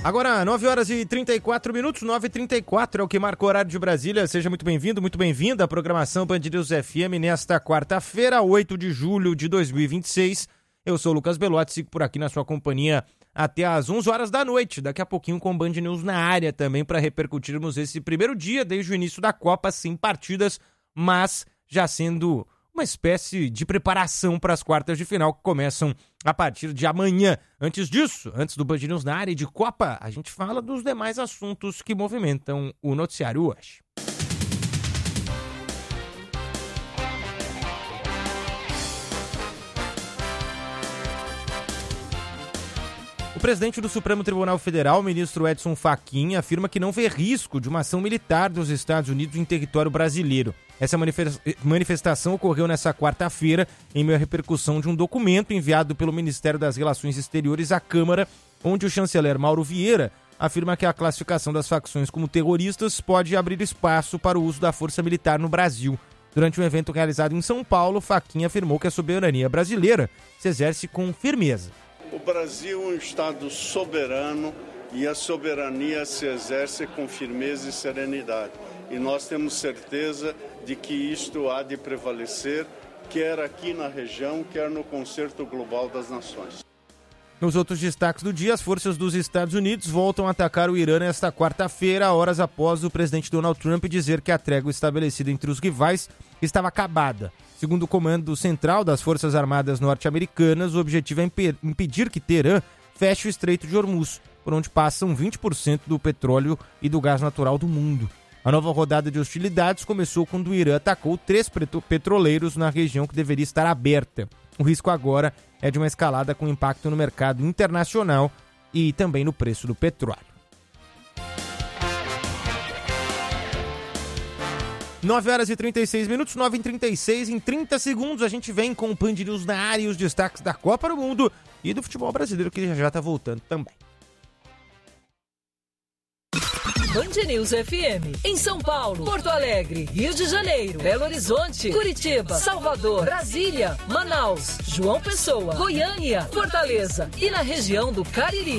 Agora, 9 horas e 34 minutos, 9h34 é o que marca o horário de Brasília. Seja muito bem-vindo, muito bem-vinda à programação Band News FM nesta quarta-feira, 8 de julho de 2026. Eu sou o Lucas Belotti, sigo por aqui na sua companhia até às 11 horas da noite. Daqui a pouquinho com Band News na área também para repercutirmos esse primeiro dia desde o início da Copa, sem partidas, mas já sendo uma espécie de preparação para as quartas de final que começam a partir de amanhã. Antes disso, antes do Band News na área e de Copa, a gente fala dos demais assuntos que movimentam o noticiário hoje. O presidente do Supremo Tribunal Federal, o ministro Edson Fachin, afirma que não vê risco de uma ação militar dos Estados Unidos em território brasileiro. Essa manifestação ocorreu nesta quarta-feira em meio à repercussão de um documento enviado pelo Ministério das Relações Exteriores à Câmara, onde o chanceler Mauro Vieira afirma que a classificação das facções como terroristas pode abrir espaço para o uso da força militar no Brasil. Durante um evento realizado em São Paulo, Fachin afirmou que a soberania brasileira se exerce com firmeza. O Brasil é um Estado soberano e a soberania se exerce com firmeza e serenidade. E nós temos certeza de que isto há de prevalecer, quer aqui na região, quer no Concerto Global das Nações. Nos outros destaques do dia, as forças dos Estados Unidos voltam a atacar o Irã nesta quarta-feira, horas após o presidente Donald Trump dizer que a trégua estabelecida entre os rivais estava acabada. Segundo o comando central das Forças Armadas norte-americanas, o objetivo é impedir que Teherã feche o Estreito de Hormuz, por onde passam 20% do petróleo e do gás natural do mundo. A nova rodada de hostilidades começou quando o Irã atacou 3 petroleiros na região que deveria estar aberta. O risco agora é de uma escalada com impacto no mercado internacional e também no preço do petróleo. 9 horas e 36 minutos, 9h36, em 30 segundos a gente vem com o Band News na área e os destaques da Copa do Mundo e do futebol brasileiro, que já está voltando também. Band News FM, em São Paulo, Porto Alegre, Rio de Janeiro, Belo Horizonte, Curitiba, Salvador, Brasília, Manaus, João Pessoa, Goiânia, Fortaleza e na região do Cariri.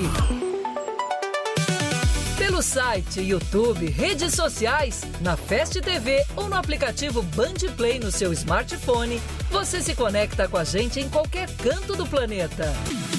Pelo site, YouTube, redes sociais, na Fast TV ou no aplicativo Band Play no seu smartphone, você se conecta com a gente em qualquer canto do planeta.